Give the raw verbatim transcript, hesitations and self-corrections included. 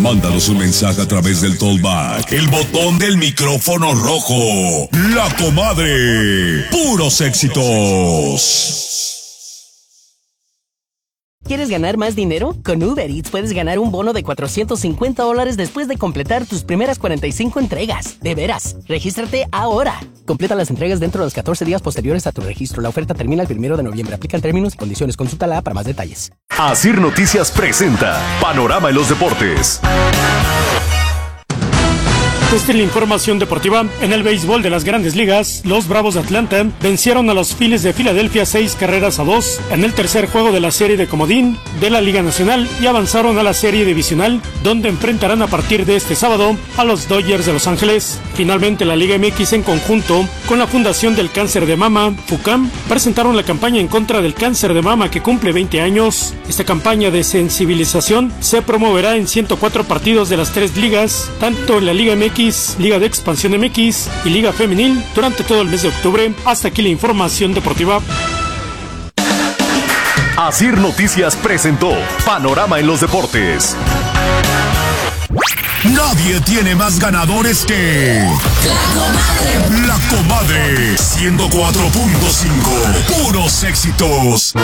Mándanos un mensaje a través del Tollback, el botón del micrófono rojo. La Comadre. Puros éxitos. ¿Quieres ganar más dinero? Con Uber Eats puedes ganar un bono de cuatrocientos cincuenta dólares después de completar tus primeras cuarenta y cinco entregas. De veras, regístrate ahora. Completa las entregas dentro de los catorce días posteriores a tu registro. La oferta termina el primero de noviembre. Aplican términos y condiciones. Consúltala para más detalles. Asir Noticias presenta Panorama en los Deportes. Esta es la información deportiva. En el béisbol de las Grandes Ligas, los Bravos de Atlanta vencieron a los Phillies de Filadelfia seis carreras a dos en el tercer juego de la serie de comodín de la Liga Nacional y avanzaron a la serie divisional, donde enfrentarán a partir de este sábado a los Dodgers de Los Ángeles. Finalmente, la Liga M X, en conjunto con la Fundación del Cáncer de Mama, FUCAM, presentaron la campaña en contra del cáncer de mama que cumple veinte años. Esta campaña de sensibilización se promoverá en ciento cuatro partidos de las tres ligas, tanto en la Liga M X, Liga de Expansión M X y Liga Femenil, durante todo el mes de octubre. Hasta aquí la información deportiva. Asir Noticias presentó Panorama en los Deportes. Nadie tiene más ganadores que La Comadre. La Comadre ciento cuatro punto cinco. Puros éxitos.